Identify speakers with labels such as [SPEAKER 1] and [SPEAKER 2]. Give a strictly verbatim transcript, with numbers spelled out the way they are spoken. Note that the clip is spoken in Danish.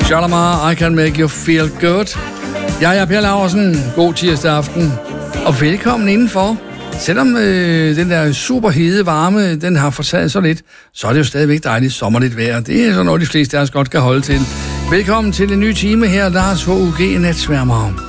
[SPEAKER 1] Shalimar, I Can Make You Feel Good. Jeg er Per Laursen. God tirsdag aften. Og velkommen indenfor. Selvom øh, den der super hede varme, den har fortaget så lidt, så er det jo stadigvæk dejligt sommerligt vejr. Det er så noget, de fleste af os godt kan holde til. Velkommen til en ny time her, Lars H U G Natsværmer.